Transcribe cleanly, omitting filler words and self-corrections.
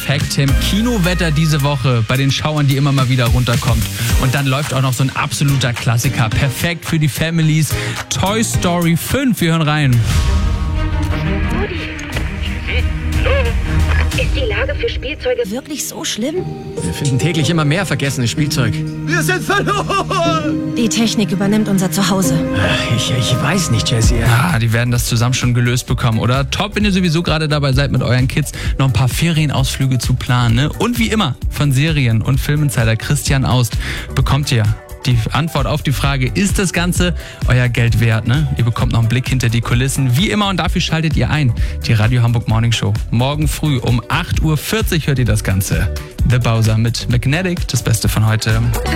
perfektem Kinowetter diese Woche bei den Schauern, die immer mal wieder runterkommt. Und dann läuft auch noch so ein absoluter Klassiker. Perfekt für die Families. Toy Story 5. Wir hören rein. Ist die Lage für Spielzeuge wirklich so schlimm? Wir finden täglich immer mehr vergessenes Spielzeug. Wir sind verloren! Die Technik übernimmt unser Zuhause. Ich weiß nicht, Jesse. Ah, die werden das zusammen schon gelöst bekommen, oder? Top, wenn ihr sowieso gerade dabei seid, mit euren Kids noch ein paar Ferienausflüge zu planen, ne? Und wie immer, von Serien- und Filminsider Christian Aust bekommt ihr die Antwort auf die Frage, ist das Ganze euer Geld wert, ne? Ihr bekommt noch einen Blick hinter die Kulissen, wie immer, und dafür schaltet ihr ein. Die Radio Hamburg Morning Show. Morgen früh um 8:40 Uhr hört ihr das Ganze. The Bowser mit Magnetic, das Beste von heute.